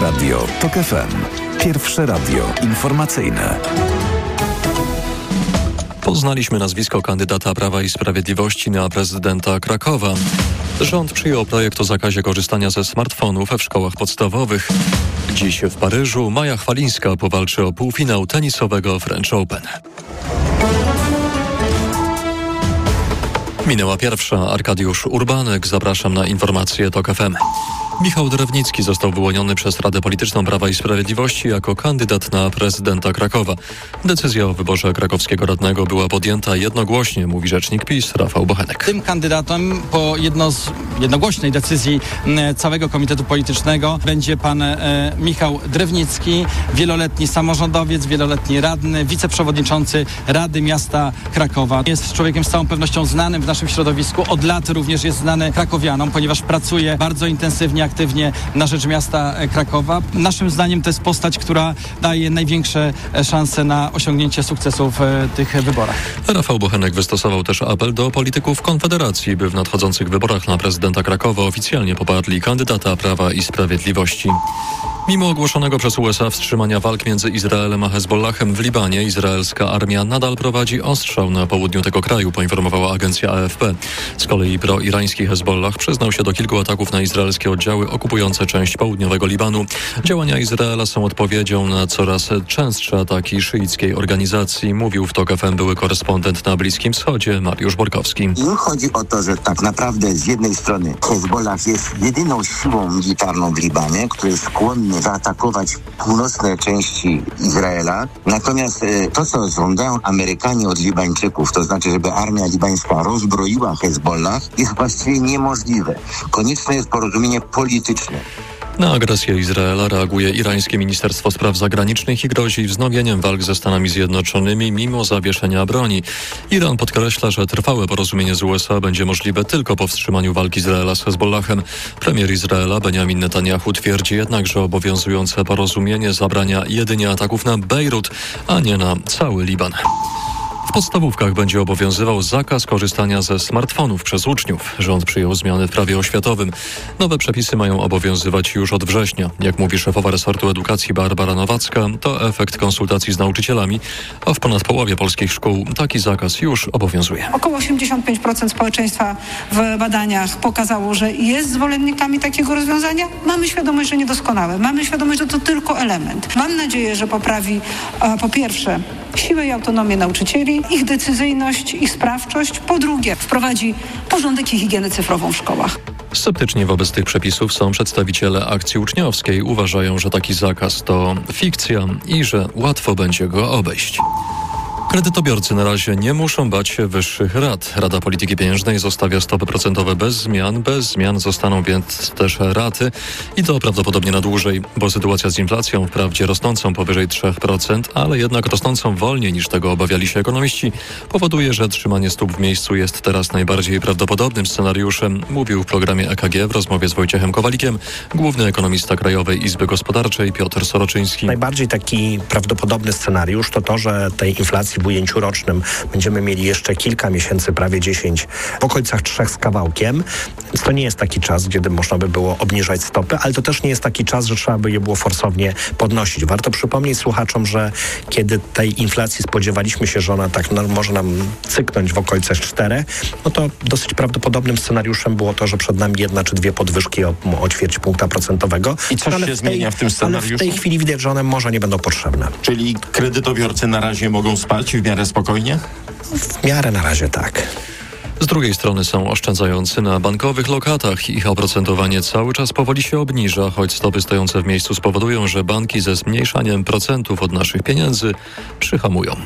Radio TOK FM. Pierwsze radio informacyjne. Poznaliśmy nazwisko kandydata Prawa i Sprawiedliwości na prezydenta Krakowa. Rząd przyjął projekt o zakazie korzystania ze smartfonów w szkołach podstawowych. Dziś w Paryżu Maja Chwalińska powalczy o półfinał tenisowego French Open. Minęła pierwsza. Arkadiusz Urbanek. Zapraszam na informacje TOK FM. Michał Drewnicki został wyłoniony przez Radę Polityczną Prawa i Sprawiedliwości jako kandydat na prezydenta Krakowa. Decyzja o wyborze krakowskiego radnego była podjęta jednogłośnie, mówi rzecznik PiS Rafał Bochenek. Tym kandydatem po jednogłośnej decyzji całego Komitetu Politycznego będzie pan Michał Drewnicki, wieloletni samorządowiec, wieloletni radny, wiceprzewodniczący Rady Miasta Krakowa. Jest człowiekiem z całą pewnością znanym w naszym środowisku. Od lat również jest znany krakowianom, ponieważ pracuje bardzo intensywnie, aktywnie na rzecz miasta Krakowa. Naszym zdaniem to jest postać, która daje największe szanse na osiągnięcie sukcesu w tych wyborach. Rafał Bochenek wystosował też apel do polityków Konfederacji, by w nadchodzących wyborach na prezydenta Krakowa oficjalnie poparli kandydata Prawa i Sprawiedliwości. Mimo ogłoszonego przez USA wstrzymania walk między Izraelem a Hezbollahem w Libanie, izraelska armia nadal prowadzi ostrzał na południu tego kraju, poinformowała agencja AFP. Z kolei proirański Hezbollah przyznał się do kilku ataków na izraelskie oddziały okupujące część południowego Libanu. Działania Izraela są odpowiedzią na coraz częstsze ataki szyickiej organizacji, mówił w TOK FM były korespondent na Bliskim Wschodzie Mariusz Borkowski. Im chodzi o to, że tak naprawdę z jednej strony Hezbollah jest jedyną siłą militarną w Libanie, który jest skłonny zaatakować północne części Izraela. Natomiast to, co żądają Amerykanie od Libańczyków, to znaczy, żeby armia libańska rozbroiła Hezbollah, jest właściwie niemożliwe. Konieczne jest porozumienie polityczne. Na agresję Izraela reaguje irańskie Ministerstwo Spraw Zagranicznych i grozi wznowieniem walk ze Stanami Zjednoczonymi mimo zawieszenia broni. Iran podkreśla, że trwałe porozumienie z USA będzie możliwe tylko po wstrzymaniu walki Izraela z Hezbollahem. Premier Izraela Benjamin Netanyahu twierdzi jednak, że obowiązujące porozumienie zabrania jedynie ataków na Bejrut, a nie na cały Liban. W podstawówkach będzie obowiązywał zakaz korzystania ze smartfonów przez uczniów. Rząd przyjął zmiany w prawie oświatowym. Nowe przepisy mają obowiązywać już od września. Jak mówi szefowa resortu edukacji Barbara Nowacka, to efekt konsultacji z nauczycielami, a w ponad połowie polskich szkół taki zakaz już obowiązuje. Około 85% społeczeństwa w badaniach pokazało, że jest zwolennikami takiego rozwiązania. Mamy świadomość, że niedoskonałe. Mamy świadomość, że to tylko element. Mam nadzieję, że poprawi po pierwsze siłę i autonomię nauczycieli, ich decyzyjność, ich sprawczość. Po drugie, wprowadzi porządek i higienę cyfrową w szkołach. Sceptyczni wobec tych przepisów są przedstawiciele akcji uczniowskiej. Uważają, że taki zakaz to fikcja i że łatwo będzie go obejść. Kredytobiorcy na razie nie muszą bać się wyższych rat. Rada Polityki Pieniężnej zostawia stopy procentowe bez zmian. Bez zmian zostaną więc też raty i to prawdopodobnie na dłużej, bo sytuacja z inflacją wprawdzie rosnącą powyżej 3%, ale jednak rosnącą wolniej niż tego obawiali się ekonomiści, powoduje, że trzymanie stóp w miejscu jest teraz najbardziej prawdopodobnym scenariuszem, mówił w programie EKG w rozmowie z Wojciechem Kowalikiem główny ekonomista Krajowej Izby Gospodarczej Piotr Soroczyński. Najbardziej taki prawdopodobny scenariusz to, że tej inflacji w ujęciu rocznym będziemy mieli jeszcze kilka miesięcy, prawie 10, w okolicach 3 z kawałkiem. Więc to nie jest taki czas, kiedy można by było obniżać stopy, ale to też nie jest taki czas, że trzeba by je było forsownie podnosić. Warto przypomnieć słuchaczom, że kiedy tej inflacji spodziewaliśmy się, że ona tak może nam cyknąć w okolicach 4, no to dosyć prawdopodobnym scenariuszem było to, że przed nami 1 czy 2 podwyżki o ćwierć punkta procentowego. I coś się zmienia w tym scenariuszu? Ale w tej chwili widać, że one może nie będą potrzebne. Czyli kredytobiorcy na razie mogą spać w miarę spokojnie? W miarę na razie tak. Z drugiej strony są oszczędzający na bankowych lokatach. Ich oprocentowanie cały czas powoli się obniża, choć stopy stojące w miejscu spowodują, że banki ze zmniejszaniem procentów od naszych pieniędzy przyhamują.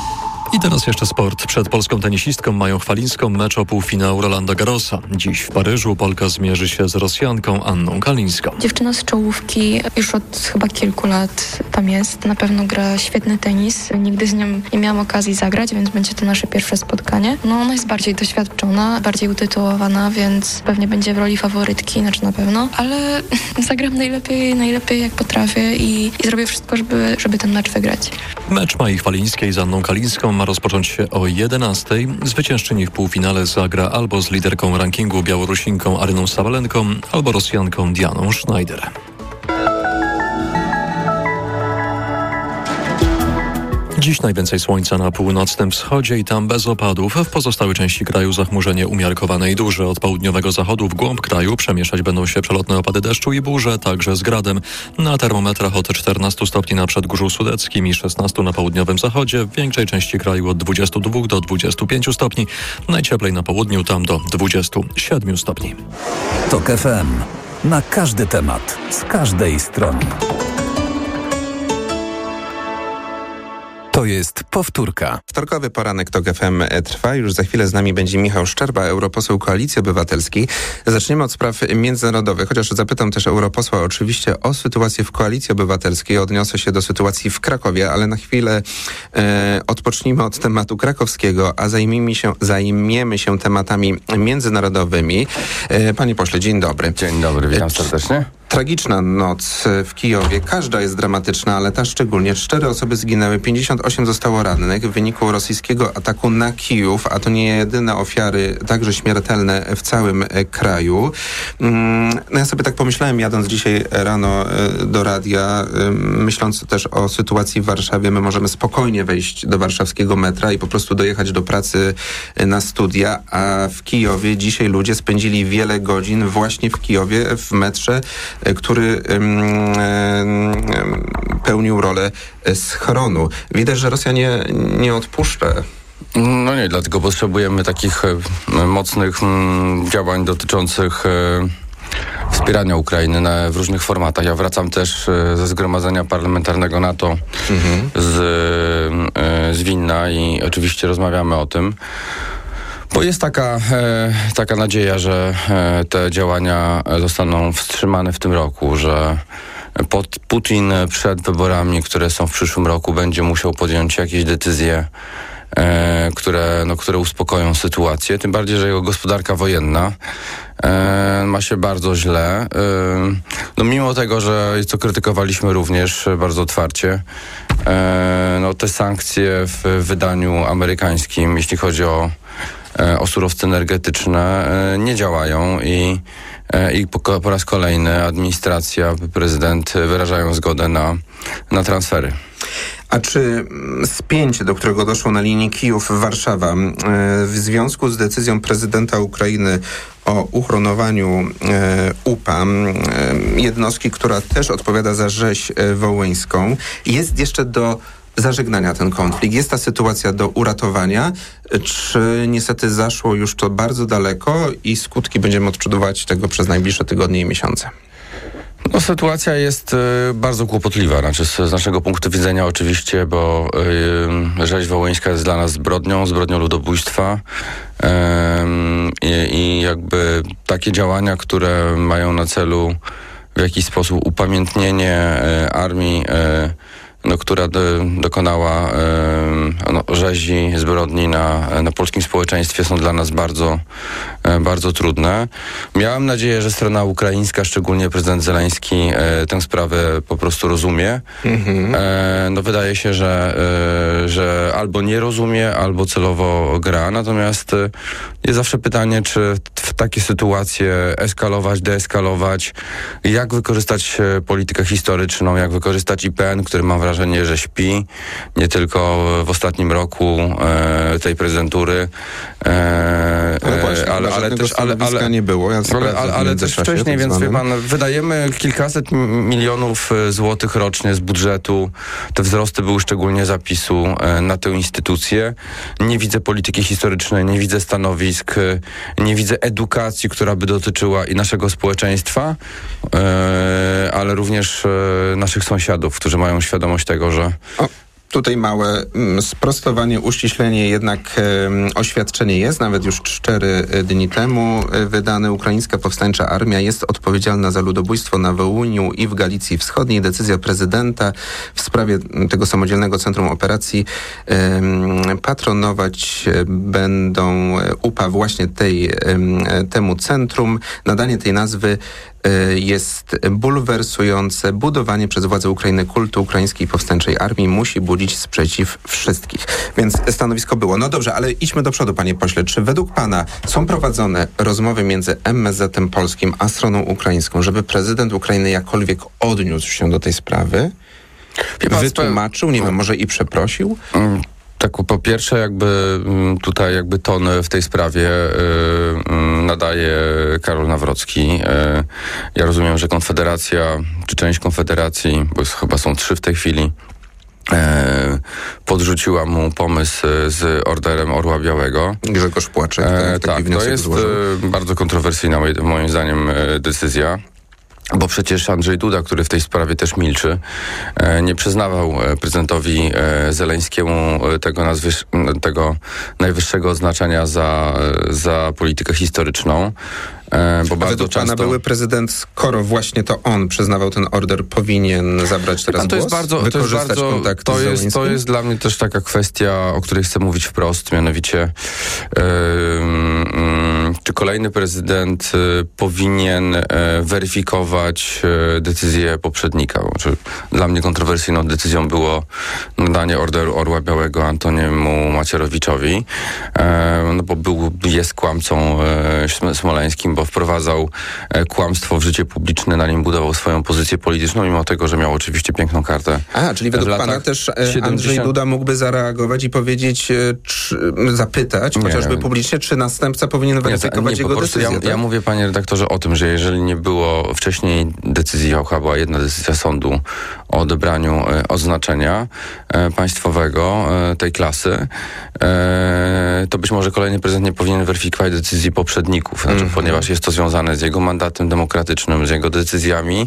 I teraz jeszcze sport. Przed polską tenisistką Mają Chwalińską mecz o półfinał Rolanda Garrosa. Dziś w Paryżu Polka zmierzy się z Rosjanką Anną Kalińską. Dziewczyna z czołówki już od chyba kilku lat tam jest. Na pewno gra świetny tenis. Nigdy z nią nie miałam okazji zagrać, więc będzie to nasze pierwsze spotkanie. No ona jest bardziej doświadczona, bardziej utytułowana, więc pewnie będzie w roli faworytki, znaczy na pewno. Ale zagram najlepiej jak potrafię i zrobię wszystko, żeby ten mecz wygrać. Mecz Mai Chwalińskiej z Anną Kalińską ma rozpocząć się o 11:00. Zwyciężczyni w półfinale zagra albo z liderką rankingu Białorusinką Aryną Sabalenką, albo Rosjanką Dianą Schneider. Dziś najwięcej słońca na północnym wschodzie i tam bez opadów. W pozostałej części kraju zachmurzenie umiarkowane i duże. Od południowego zachodu w głąb kraju przemieszczać będą się przelotne opady deszczu i burze, także z gradem. Na termometrach od 14 stopni na Przedgórzu Sudeckim i 16 na południowym zachodzie. W większej części kraju od 22 do 25 stopni. Najcieplej na południu, tam do 27 stopni. TOK FM. Na każdy temat, z każdej strony. To jest powtórka. Wtorkowy poranek TOK FM trwa. Już za chwilę z nami będzie Michał Szczerba, europoseł Koalicji Obywatelskiej. Zaczniemy od spraw międzynarodowych, chociaż zapytam też europosła oczywiście o sytuację w Koalicji Obywatelskiej. Odniosę się do sytuacji w Krakowie, ale na chwilę odpocznijmy od tematu krakowskiego, a zajmiemy się tematami międzynarodowymi. Panie pośle, dzień dobry. Dzień dobry, witam serdecznie. Tragiczna noc w Kijowie. Każda jest dramatyczna, ale ta szczególnie. 4 osoby zginęły, 58 zostało rannych w wyniku rosyjskiego ataku na Kijów, a to nie jedyne ofiary, także śmiertelne w całym kraju. No ja sobie tak pomyślałem, jadąc dzisiaj rano do radia, myśląc też o sytuacji w Warszawie, my możemy spokojnie wejść do warszawskiego metra i po prostu dojechać do pracy na studia, a w Kijowie dzisiaj ludzie spędzili wiele godzin właśnie w Kijowie, w metrze, który pełnił rolę schronu. Widać, że Rosja nie odpuszcza. No nie, dlatego potrzebujemy takich mocnych działań dotyczących wspierania Ukrainy w różnych formatach. Ja wracam też ze zgromadzenia parlamentarnego NATO z Wilna i oczywiście rozmawiamy o tym. Bo jest taka nadzieja, że te działania zostaną wstrzymane w tym roku, że Putin przed wyborami, które są w przyszłym roku, będzie musiał podjąć jakieś decyzje, które uspokoją sytuację. Tym bardziej, że jego gospodarka wojenna ma się bardzo źle. No mimo tego, że co krytykowaliśmy również bardzo otwarcie, te sankcje w wydaniu amerykańskim, jeśli chodzi o surowce energetyczne, nie działają i po raz kolejny administracja, prezydent wyrażają zgodę na transfery. A czy spięcie, do którego doszło na linii Kijów-Warszawa w związku z decyzją prezydenta Ukrainy o uchronowaniu UPA, jednostki, która też odpowiada za rzeź wołyńską, jest jeszcze do zażegnania ten konflikt? Jest ta sytuacja do uratowania? Czy niestety zaszło już to bardzo daleko i skutki będziemy odczuwać tego przez najbliższe tygodnie i miesiące? No, sytuacja jest bardzo kłopotliwa. Znaczy, z naszego punktu widzenia oczywiście, bo rzeź wołyńska jest dla nas zbrodnią ludobójstwa i jakby takie działania, które mają na celu w jakiś sposób upamiętnienie armii, która dokonała rzezi, zbrodni na polskim społeczeństwie, są dla nas bardzo, bardzo trudne. Miałem nadzieję, że strona ukraińska, szczególnie prezydent Zeleński, tę sprawę po prostu rozumie. Wydaje się, że albo nie rozumie, albo celowo gra. Natomiast jest zawsze pytanie, czy w takie sytuacje eskalować, deeskalować, jak wykorzystać politykę historyczną, jak wykorzystać IPN, który mam wrażenie, że śpi, nie tylko w ostatnim roku tej prezydentury, nie było. Ale też wcześniej, więc wie pan, wydajemy kilkaset milionów złotych rocznie z budżetu. Te wzrosty były szczególnie zapisu na tę instytucję. Nie widzę polityki historycznej, nie widzę stanowisk, nie widzę edukacji, która by dotyczyła i naszego społeczeństwa, ale również naszych sąsiadów, którzy mają świadomość tego, że... Tutaj małe sprostowanie, uściślenie, jednak oświadczenie jest, nawet już 4 dni temu wydane. Ukraińska Powstańcza Armia jest odpowiedzialna za ludobójstwo na Wołyniu i w Galicji Wschodniej. Decyzja prezydenta w sprawie tego samodzielnego centrum operacji patronować będą UPA właśnie temu centrum. Nadanie tej nazwy jest bulwersujące. Budowanie przez władze Ukrainy kultu Ukraińskiej Powstańczej Armii musi budzić sprzeciw wszystkich. Więc stanowisko było. No dobrze, ale idźmy do przodu, panie pośle. Czy według pana są prowadzone rozmowy między MSZ-em polskim a stroną ukraińską, żeby prezydent Ukrainy jakkolwiek odniósł się do tej sprawy? wytłumaczył, nie wiem, może i przeprosił? Tak, po pierwsze tutaj ton w tej sprawie nadaje Karol Nawrocki. Ja rozumiem, że Konfederacja, czy część Konfederacji, bo chyba są 3 w tej chwili, podrzuciła mu pomysł z orderem Orła Białego. Grzegorz Płaczek, taki to jest bardzo kontrowersyjna moim zdaniem decyzja. Bo przecież Andrzej Duda, który w tej sprawie też milczy, nie przyznawał prezydentowi Zeleńskiemu tego najwyższego oznaczenia za politykę historyczną. Bo bardzo według często... pana były prezydent, skoro właśnie to on przyznawał ten order, powinien zabrać teraz głos? Wykorzystać kontakt z Zeleńskim? To jest dla mnie też taka kwestia, o której chcę mówić wprost, mianowicie czy kolejny prezydent powinien weryfikować decyzję poprzednika? Dla mnie kontrowersyjną decyzją było nadanie orderu Orła Białego Antoniemu Macierewiczowi, bo jest kłamcą smoleńskim, bo wprowadzał kłamstwo w życie publiczne, na nim budował swoją pozycję polityczną, mimo tego, że miał oczywiście piękną kartę. Czyli według pana też 70... Andrzej Duda mógłby zareagować i powiedzieć, zapytać chociażby publicznie, czy następca powinien weryfikować jego decyzję. Ja mówię, panie redaktorze, o tym, że jeżeli nie było wcześniej decyzji, była jedna decyzja sądu o odebraniu oznaczenia państwowego tej klasy, to być może kolejny prezydent nie powinien weryfikować decyzji poprzedników, ponieważ jest to związane z jego mandatem demokratycznym, z jego decyzjami.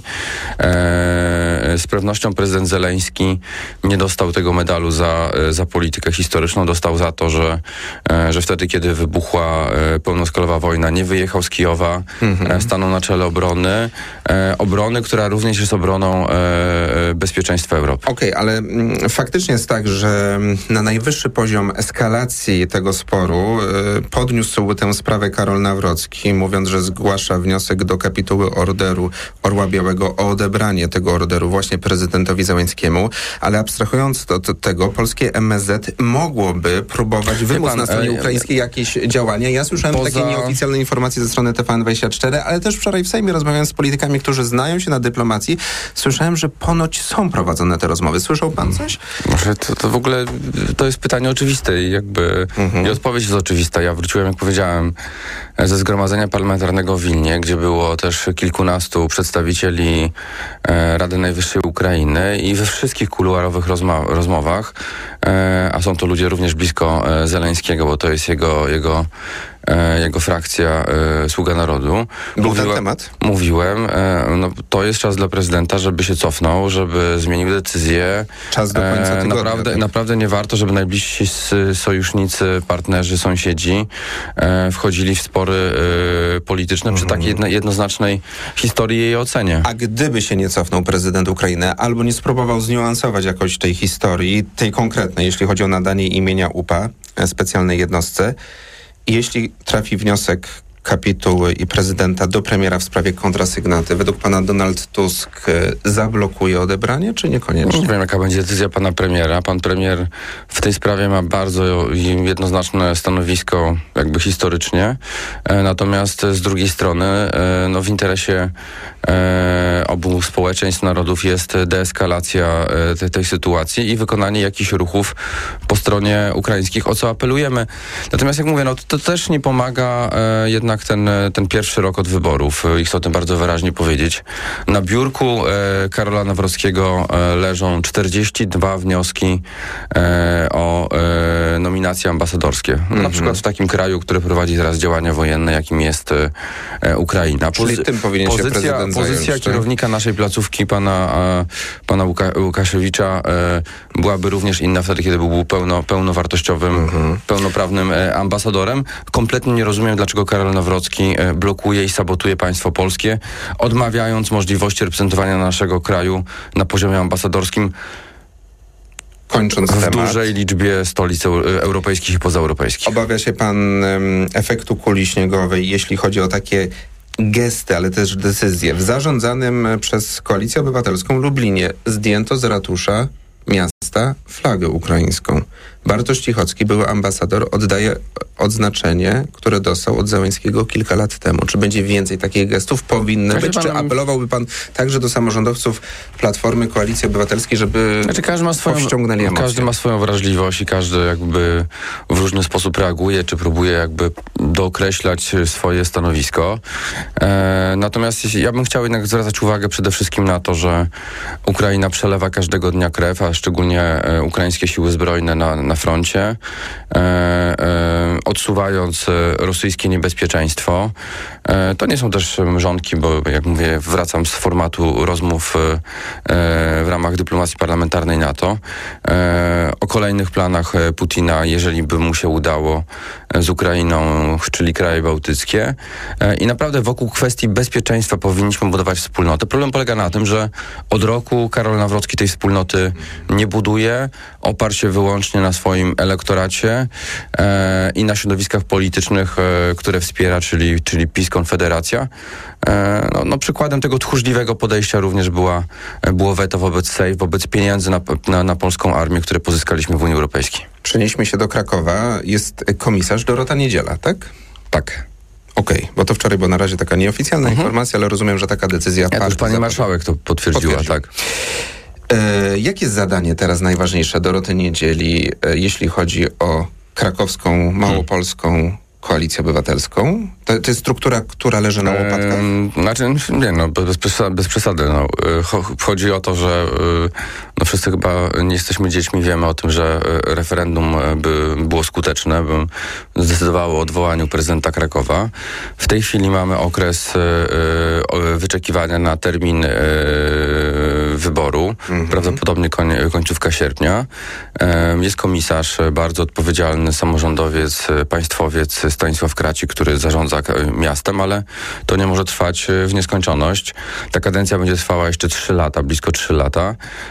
Z pewnością prezydent Zeleński nie dostał tego medalu za politykę historyczną, dostał za to, że wtedy, kiedy wybuchła pełnoskalowa wojna, nie wyjechał z Kijowa, stanął na czele obrony, która również jest obroną bezpieczeństwa Europy. Okej, ale faktycznie jest tak, że na najwyższy poziom eskalacji tego sporu podniósł tę sprawę Karol Nawrocki, mówiąc, że zgłasza wniosek do kapituły orderu Orła Białego o odebranie tego orderu właśnie prezydentowi Zeleńskiemu, ale abstrahując od tego, polskie MSZ mogłoby próbować wymóc na stronie ukraińskiej jakieś działania. Ja słyszałem takie nieoficjalne informacje ze strony TVN24, ale też wczoraj w Sejmie, rozmawiając z politykami, którzy znają się na dyplomacji, słyszałem, że ponoć są prowadzone te rozmowy. Słyszał pan coś? To w ogóle to jest pytanie oczywiste i i odpowiedź jest oczywista. Ja wróciłem, jak powiedziałem, ze Zgromadzenia Parlamentarnego w Wilnie, gdzie było też kilkunastu przedstawicieli Rady Najwyższej Ukrainy i we wszystkich kuluarowych rozmowach, a są to ludzie również blisko Zeleńskiego, bo to jest jego frakcja Sługa Narodu. Był ten temat? Mówiłem, to jest czas dla prezydenta, żeby się cofnął, żeby zmienił decyzję. Czas do końca tygodnia. Naprawdę nie warto, żeby najbliżsi sojusznicy, partnerzy, sąsiedzi wchodzili w spory polityczne przy takiej jednoznacznej historii i jej ocenie. A gdyby się nie cofnął prezydent Ukrainy, albo nie spróbował zniuansować jakoś tej historii, tej konkretnej, jeśli chodzi o nadanie imienia UPA, specjalnej jednostce, jeśli trafi wniosek kapituły i prezydenta do premiera w sprawie kontrasygnaty, według pana Donald Tusk zablokuje odebranie, czy niekoniecznie? Nie wiem, jaka będzie decyzja pana premiera. Pan premier w tej sprawie ma bardzo jednoznaczne stanowisko historycznie. Natomiast z drugiej strony w interesie obu społeczeństw, narodów jest deeskalacja tej sytuacji i wykonanie jakichś ruchów po stronie ukraińskich, o co apelujemy. Natomiast jak mówię, to też nie pomaga jednak ten pierwszy rok od wyborów. I chcę o tym bardzo wyraźnie powiedzieć. Na biurku Karola Nawrockiego leżą 42 wnioski o nominacje ambasadorskie. Na przykład w takim kraju, który prowadzi teraz działania wojenne, jakim jest Ukraina. Czyli tym powinien się prezydent Pozycja kierownika naszej placówki, pana Łukaszewicza, byłaby również inna wtedy, kiedy był pełnowartościowym, pełnoprawnym ambasadorem. Kompletnie nie rozumiem, dlaczego Karol Nawrocki blokuje i sabotuje państwo polskie, odmawiając możliwości reprezentowania naszego kraju na poziomie ambasadorskim. Kończąc w temat, dużej liczbie stolic europejskich i pozaeuropejskich. Obawia się pan efektu kuli śniegowej, jeśli chodzi o takie gesty, ale też decyzje. W zarządzanym przez Koalicję Obywatelską Lublinie zdjęto z ratusza miasta flagę ukraińską. Bartosz Cichocki, były ambasador, oddaje odznaczenie, które dostał od Zełenskiego kilka lat temu. Czy będzie więcej takich gestów? Powinny być. Czy apelowałby pan także do samorządowców Platformy, Koalicji Obywatelskiej, żeby powściągnęli emocje? Każdy ma swoją wrażliwość i każdy jakby w różny sposób reaguje, czy próbuje jakby dookreślać swoje stanowisko. Natomiast ja bym chciał jednak zwracać uwagę przede wszystkim na to, że Ukraina przelewa każdego dnia krew, a szczególnie ukraińskie siły zbrojne na froncie, odsuwając rosyjskie niebezpieczeństwo. To nie są też mrzonki, bo jak mówię, wracam z formatu rozmów w ramach dyplomacji parlamentarnej NATO o kolejnych planach Putina, jeżeli by mu się udało z Ukrainą, czyli kraje bałtyckie. I naprawdę wokół kwestii bezpieczeństwa powinniśmy budować wspólnotę. Problem polega na tym, że od roku Karol Nawrocki tej wspólnoty nie buduje, oparł się wyłącznie na swoim elektoracie i na środowiskach politycznych, które wspiera, czyli PiS, Konfederacja. Przykładem tego tchórzliwego podejścia również było weto wobec SAFE, wobec pieniędzy na polską armię, które pozyskaliśmy w Unii Europejskiej. Przenieśmy się do Krakowa. Jest komisarz Dorota Niedziela, tak? Tak. Okej, bo to wczoraj była na razie taka nieoficjalna informacja, ale rozumiem, że taka decyzja... Ja, to już pani marszałek to potwierdziła, tak. Jakie jest zadanie teraz najważniejsze Doroty Niedzieli, jeśli chodzi o krakowską, małopolską Koalicję Obywatelską? To jest struktura, która leży na łopatkach? Bez przesady. Chodzi o to, że wszyscy chyba nie jesteśmy dziećmi, wiemy o tym, że referendum by było skuteczne, by zdecydowało o odwołaniu prezydenta Krakowa. W tej chwili mamy okres wyczekiwania na termin wyboru, prawdopodobnie końcówka sierpnia. Jest komisarz, bardzo odpowiedzialny samorządowiec, państwowiec Stanisław Kracik, który zarządza miastem, ale to nie może trwać w nieskończoność. Ta kadencja będzie trwała jeszcze 3 lata, blisko 3 lata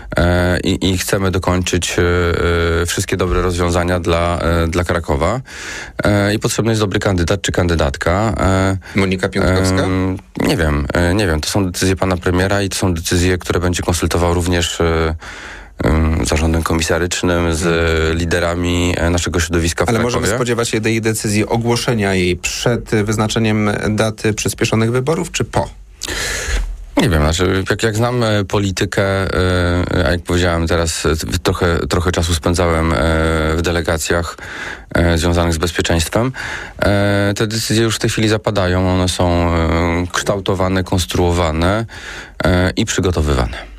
i chcemy dokończyć wszystkie dobre rozwiązania dla Krakowa i potrzebny jest dobry kandydat czy kandydatka. Monika Piątkowska? Nie wiem. To są decyzje pana premiera i to są decyzje, które będzie konsultował również zarządem komisarycznym, z liderami naszego środowiska w Krakowie. Ale możemy spodziewać się tej decyzji ogłoszenia jej przed wyznaczeniem daty przyspieszonych wyborów, czy po? Nie wiem, jak znam politykę, a jak powiedziałem teraz, trochę czasu spędzałem w delegacjach związanych z bezpieczeństwem. Te decyzje już w tej chwili zapadają, one są kształtowane, konstruowane i przygotowywane.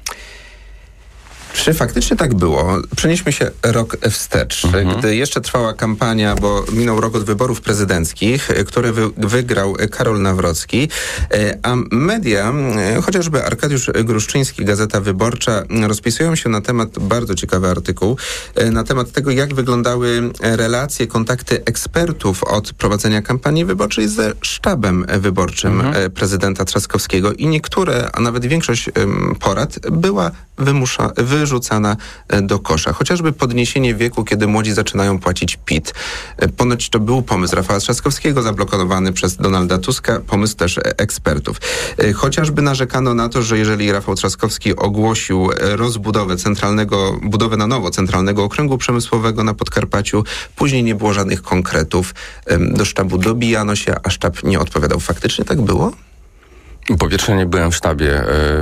Czy faktycznie tak było? Przenieśmy się rok wstecz, gdy jeszcze trwała kampania, bo minął rok od wyborów prezydenckich, które wygrał Karol Nawrocki, a media, chociażby Arkadiusz Gruszczyński, Gazeta Wyborcza, rozpisują się na temat, bardzo ciekawy artykuł, na temat tego, jak wyglądały relacje, kontakty ekspertów od prowadzenia kampanii wyborczej ze sztabem wyborczym prezydenta Trzaskowskiego i niektóre, a nawet większość porad była wyrzucana do kosza. Chociażby podniesienie wieku, kiedy młodzi zaczynają płacić PIT. Ponoć to był pomysł Rafała Trzaskowskiego, zablokowany przez Donalda Tuska, pomysł też ekspertów. Chociażby narzekano na to, że jeżeli Rafał Trzaskowski ogłosił budowę na nowo Centralnego Okręgu Przemysłowego na Podkarpaciu, później nie było żadnych konkretów. Do sztabu dobijano się, a sztab nie odpowiadał. Faktycznie tak było? Po pierwsze nie byłem w sztabie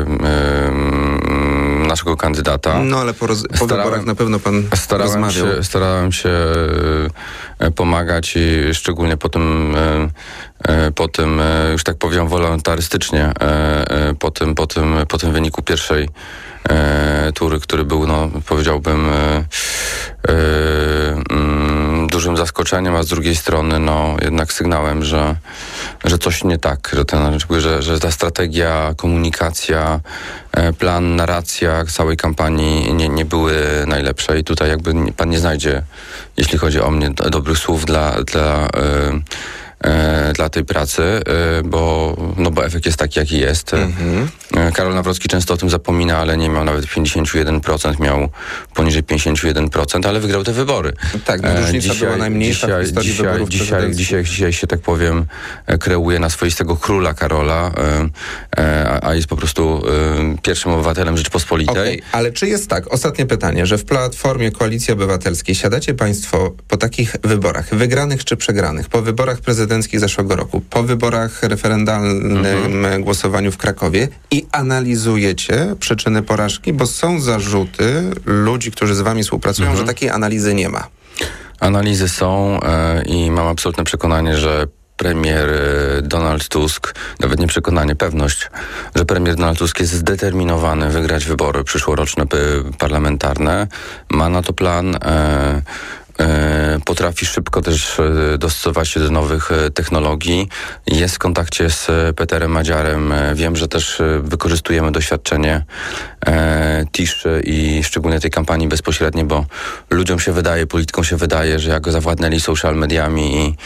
naszego kandydata. No ale po wyborach na pewno pan rozmawiał. Starałem się pomagać i szczególnie po tym już tak powiem wolontarystycznie, po tym wyniku pierwszej tury, który był, powiedziałbym, dużym zaskoczeniem, a z drugiej strony jednak sygnałem, że coś nie tak, że ta strategia, komunikacja, plan, narracja całej kampanii nie były najlepsze i tutaj jakby pan nie znajdzie, jeśli chodzi o mnie, dobrych słów dla dla tej pracy, bo efekt jest taki, jaki jest. Karol Nawrocki często o tym zapomina, ale nie miał nawet 51%, miał poniżej 51%, ale wygrał te wybory. Tak, różnica była najmniejsza w historii wyborów dzisiaj się, tak powiem, kreuje na swoistego króla Karola, a jest po prostu pierwszym obywatelem Rzeczypospolitej. Okay, ale czy jest tak, ostatnie pytanie, że w Platformie Koalicji Obywatelskiej siadacie państwo po takich wyborach, wygranych czy przegranych, po wyborach prezydenckich zeszłego roku, po wyborach referendalnym głosowaniu w Krakowie i analizujecie przyczyny porażki, bo są zarzuty ludzi, którzy z wami współpracują, że takiej analizy nie ma. Analizy są i mam absolutne przekonanie, że premier Donald Tusk, nawet nie przekonanie, pewność, że premier Donald Tusk jest zdeterminowany wygrać wybory przyszłoroczne parlamentarne. Ma na to plan. Potrafi szybko też dostosować się do nowych technologii. Jest w kontakcie z Peterem Madziarem. Wiem, że też wykorzystujemy doświadczenie Tiszy i szczególnie tej kampanii bezpośredniej, bo ludziom się wydaje, politykom się wydaje, że jak zawładnęli social mediami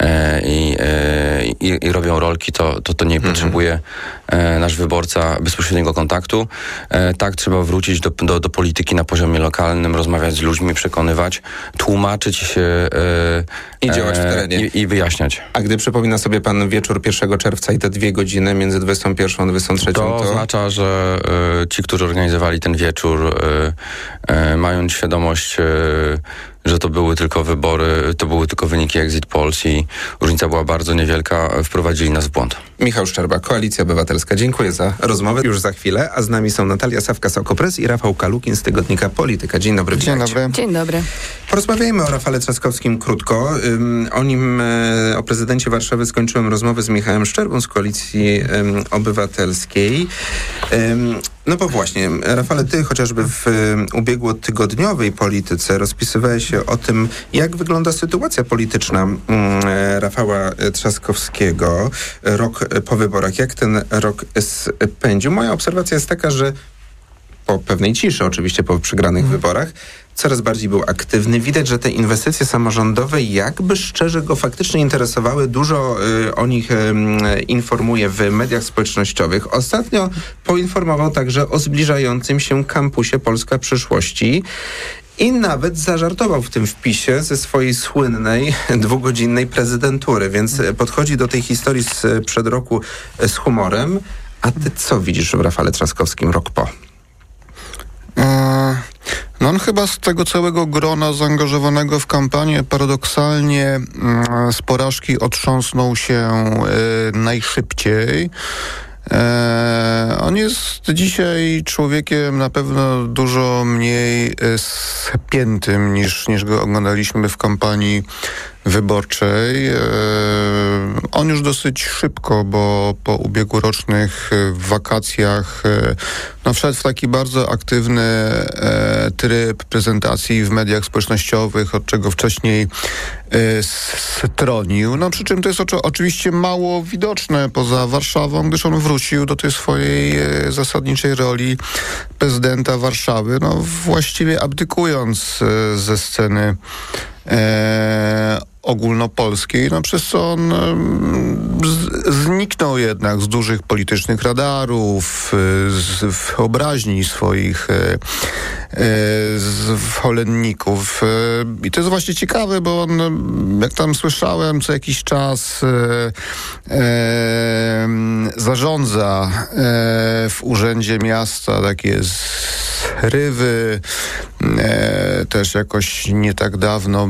i robią rolki, to nie potrzebuje nasz wyborca bezpośredniego kontaktu. Tak, trzeba wrócić do polityki na poziomie lokalnym, rozmawiać z ludźmi, przekonywać, tłumaczyć się i działać w terenie. I wyjaśniać. A gdy przypomina sobie pan wieczór 1 czerwca i te 2 godziny między 21 a 23, to oznacza, że ci, którzy organizowali ten wieczór, mając świadomość, że to były tylko wybory, to były tylko wyniki exit polls i różnica była bardzo niewielka, wprowadzili nas w błąd. Michał Szczerba, Koalicja Obywatelska. Dziękuję za rozmowę. Już za chwilę, a z nami są Natalia Sawka-Okopres i Rafał Kalukin z tygodnika Polityka. Dzień dobry. Dzień dobry. Dzień dobry. Porozmawiajmy o Rafale Trzaskowskim krótko. O prezydencie Warszawy skończyłem rozmowę z Michałem Szczerbą z Koalicji Obywatelskiej. No bo właśnie, Rafale, ty chociażby w ubiegłotygodniowej polityce rozpisywałeś się o tym, jak wygląda sytuacja polityczna Rafała Trzaskowskiego rok po wyborach. Jak ten rok spędził? Moja obserwacja jest taka, że po pewnej ciszy, oczywiście po przegranych wyborach, coraz bardziej był aktywny. Widać, że te inwestycje samorządowe jakby szczerze go faktycznie interesowały. Dużo o nich informuje w mediach społecznościowych. Ostatnio poinformował także o zbliżającym się kampusie Polska Przyszłości i nawet zażartował w tym wpisie ze swojej słynnej 2-godzinnej prezydentury, więc podchodzi do tej historii sprzed roku z humorem. A ty co widzisz w Rafale Trzaskowskim rok po? No on chyba z tego całego grona zaangażowanego w kampanię paradoksalnie z porażki otrząsnął się najszybciej. On jest dzisiaj człowiekiem na pewno dużo mniej spiętym niż go oglądaliśmy w kampanii wyborczej. On już dosyć szybko, bo po ubiegłorocznych wakacjach wszedł w taki bardzo aktywny tryb prezentacji w mediach społecznościowych, od czego wcześniej stronił. No przy czym to jest oczywiście mało widoczne poza Warszawą, gdyż on wrócił do tej swojej zasadniczej roli prezydenta Warszawy, właściwie abdykując ze sceny ogólnopolskiej, przez co on zniknął jednak z dużych politycznych radarów, z wyobraźni swoich zwolenników. I to jest właśnie ciekawe, bo on, jak tam słyszałem, co jakiś czas zarządza w Urzędzie Miasta takie zrywy. Też jakoś nie tak dawno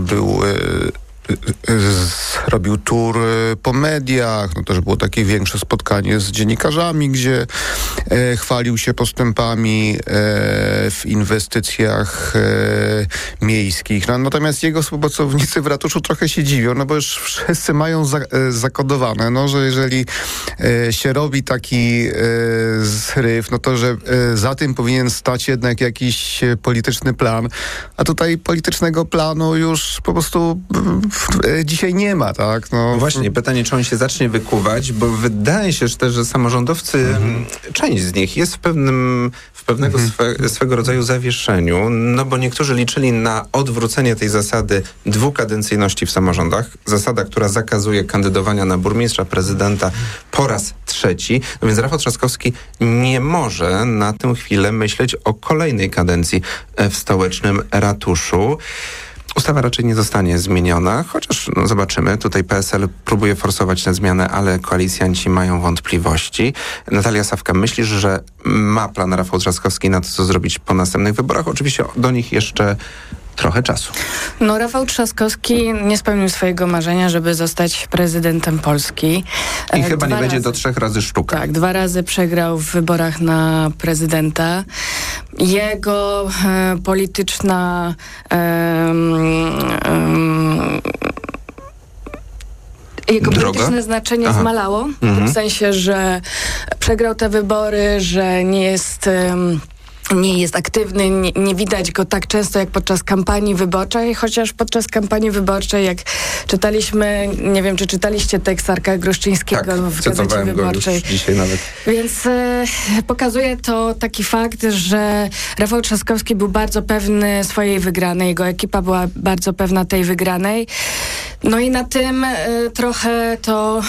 robił tour po mediach, też było takie większe spotkanie z dziennikarzami, gdzie chwalił się postępami w inwestycjach miejskich. Natomiast jego współpracownicy w ratuszu trochę się dziwią, bo już wszyscy mają zakodowane, że jeżeli się robi taki zryw, to że za tym powinien stać jednak jakiś polityczny plan, a tutaj politycznego planu już po prostu dzisiaj nie ma, tak? No właśnie, pytanie, czy on się zacznie wykuwać, bo wydaje się też, że samorządowcy, część z nich jest w pewnego swego rodzaju zawieszeniu, no bo niektórzy liczyli na odwrócenie tej zasady dwukadencyjności w samorządach. Zasada, która zakazuje kandydowania na burmistrza, prezydenta po raz trzeci. No więc Rafał Trzaskowski nie może na tę chwilę myśleć o kolejnej kadencji w stołecznym ratuszu. Ustawa raczej nie zostanie zmieniona, chociaż zobaczymy. Tutaj PSL próbuje forsować tę zmianę, ale koalicjanci mają wątpliwości. Natalia Sawka, myślisz, że ma plan Rafał Trzaskowski na to, co zrobić po następnych wyborach? Oczywiście do nich jeszcze trochę czasu. No, Rafał Trzaskowski nie spełnił swojego marzenia, żeby zostać prezydentem Polski. I chyba nie będzie do 3 razy sztuka. Tak, 2 razy przegrał w wyborach na prezydenta. Jego polityczna polityczne znaczenie zmalało. W tym sensie, że przegrał te wybory, że nie jest aktywny, nie widać go tak często jak podczas kampanii wyborczej, chociaż podczas kampanii wyborczej, jak czytaliśmy, nie wiem, czy czytaliście tekst Arka Gruszczyńskiego w Gazecie Wyborczej. Go już dzisiaj nawet. Więc pokazuje to taki fakt, że Rafał Trzaskowski był bardzo pewny swojej wygranej, jego ekipa była bardzo pewna tej wygranej. No i na tym trochę to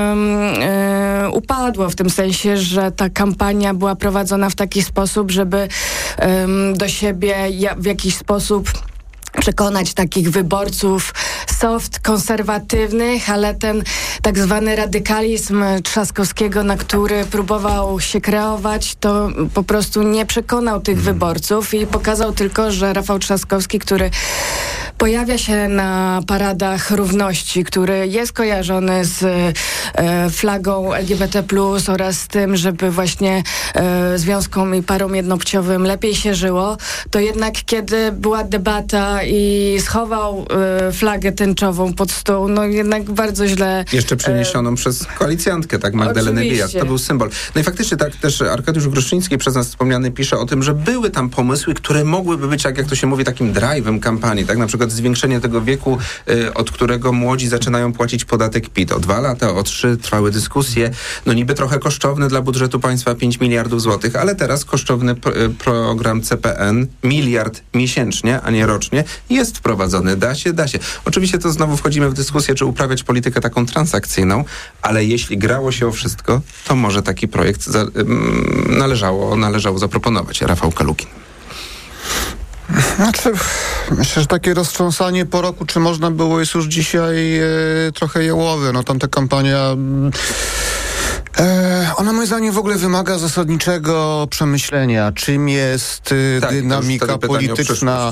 upadło, w tym sensie, że ta kampania była prowadzona w taki sposób, żeby do siebie w jakiś sposób przekonać takich wyborców soft, konserwatywnych, ale ten tak zwany radykalizm Trzaskowskiego, na który próbował się kreować, to po prostu nie przekonał tych wyborców i pokazał tylko, że Rafał Trzaskowski, który pojawia się na paradach równości, który jest kojarzony z flagą LGBT+, oraz z tym, żeby właśnie związkom i parom jednopłciowym lepiej się żyło, to jednak kiedy była debata i schował flagę tęczową pod stół, no jednak bardzo źle. Jeszcze przeniesioną przez koalicjantkę, tak, Magdalenę Biejat. To był symbol. No i faktycznie tak też Arkadiusz Gruszczyński, przez nas wspomniany, pisze o tym, że były tam pomysły, które mogłyby być, jak to się mówi, takim drive'em kampanii, tak, na przykład zwiększenie tego wieku, od którego młodzi zaczynają płacić podatek PIT. O 2 lata, o 3 trwały dyskusje. No niby trochę kosztowny dla budżetu państwa 5 miliardów złotych, ale teraz kosztowny program CPN, 1 miliard miesięcznie, a nie rocznie, jest wprowadzony. Da się. Oczywiście to znowu wchodzimy w dyskusję, czy uprawiać politykę taką transakcyjną, ale jeśli grało się o wszystko, to może taki projekt należało zaproponować. Rafał Kalukin. Znaczy, myślę, że takie roztrząsanie po roku, czy można było, jest już dzisiaj trochę jałowe. No tamta kampania... Ona moim zdaniem w ogóle wymaga zasadniczego przemyślenia, czym jest dynamika polityczna,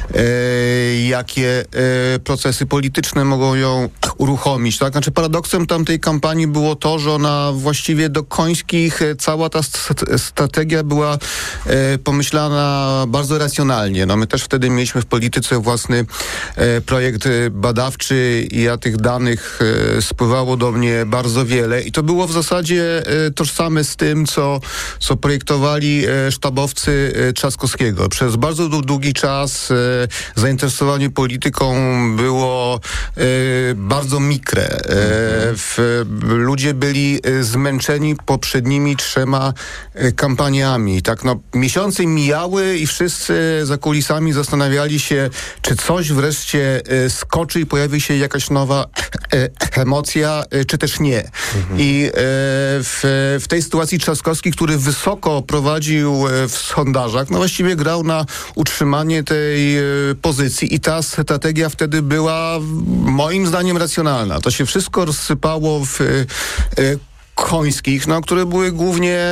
jakie procesy polityczne mogą ją uruchomić. Tak? Znaczy paradoksem tamtej kampanii było to, że ona właściwie do końskich, cała ta strategia była pomyślana bardzo racjonalnie. No my też wtedy mieliśmy w polityce własny projekt badawczy i ja tych danych spływało do mnie bardzo wiele i to było w zasadzie tożsame z tym, co projektowali sztabowcy Trzaskowskiego. Przez bardzo długi czas zainteresowanie polityką było bardzo mikre. Ludzie byli zmęczeni poprzednimi 3 kampaniami. Tak, no, miesiące mijały i wszyscy za kulisami zastanawiali się, czy coś wreszcie skoczy i pojawi się jakaś nowa emocja, czy też nie. I w tej sytuacji Trzaskowski, który wysoko prowadził w sondażach, no właściwie grał na utrzymanie tej pozycji i ta strategia wtedy była moim zdaniem racjonalna. To się wszystko rozsypało w końskich, które były głównie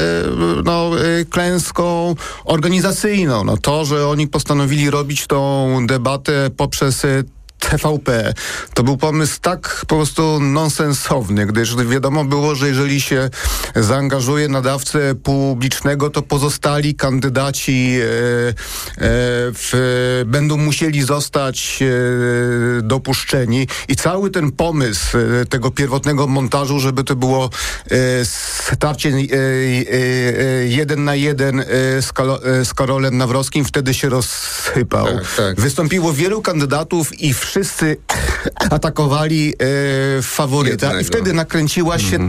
klęską organizacyjną. No to, że oni postanowili robić tą debatę poprzez TVP. To był pomysł tak po prostu nonsensowny, gdyż wiadomo było, że jeżeli się zaangażuje nadawcę publicznego, to pozostali kandydaci będą musieli zostać dopuszczeni. I cały ten pomysł tego pierwotnego montażu, żeby to było starcie 1 na 1 z Karolem Nawrockim, wtedy się rozsypał. Tak. Wystąpiło wielu kandydatów i wszyscy atakowali faworyta i wtedy nakręciła się